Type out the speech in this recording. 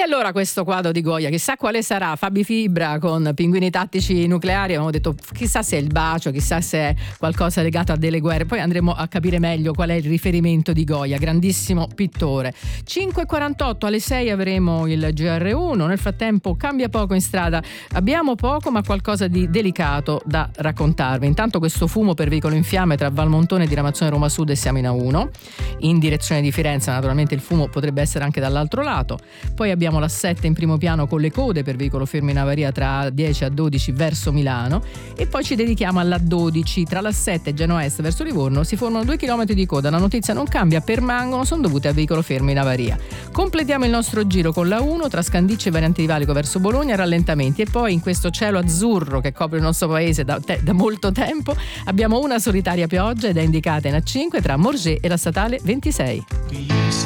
allora questo quadro di Goya, chissà quale sarà. Fabi Fibra con Pinguini tattici nucleari, avevamo detto chissà se è il bacio, chissà se è qualcosa legato a delle guerre, poi andremo a capire meglio qual è il riferimento di Goya, grandissimo pittore. 5.48, alle 6 avremo il GR1. Nel frattempo cambia poco in strada, abbiamo poco ma qualcosa di delicato da raccontarvi. Intanto questo fumo per veicolo in fiamme tra Valmontone e diramazione Roma Sud e siamo in A1 in direzione di Firenze. Naturalmente il fumo potrebbe essere anche dall'altro lato. Poi abbiamo la 7 in primo piano con le code per veicolo fermo in avaria tra 10 a 12 verso Milano, e poi ci dedichiamo alla 12 tra la 7 e Genoa Est verso Livorno. Si formano 2 km di coda, la notizia non cambia, permangono, sono dovute a veicolo fermo in avaria. Completiamo il nostro giro con la 1 tra Scandicci e Variante di Valico verso Bologna, rallentamenti, e poi in questo cielo azzurro che copre il nostro paese da molto tempo abbiamo una solitaria pioggia ed è indicata in A5 tra Morges e la statale 26.